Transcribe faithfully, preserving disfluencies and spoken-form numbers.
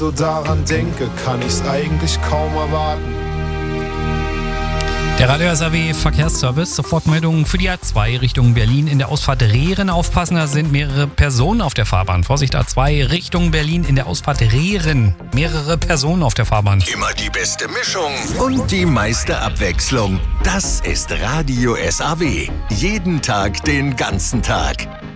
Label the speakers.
Speaker 1: So daran denke, kann ich's eigentlich kaum erwarten.
Speaker 2: Der Radio S A W Verkehrsservice, Sofortmeldung für die A zwei Richtung Berlin. In der Ausfahrt Rehren aufpassen, da sind mehrere Personen auf der Fahrbahn. Vorsicht, A zwei Richtung Berlin in der Ausfahrt Rehren. Mehrere Personen auf der Fahrbahn.
Speaker 3: Immer die beste Mischung und die meiste Abwechslung. Das ist Radio S A W. Jeden Tag, den ganzen Tag.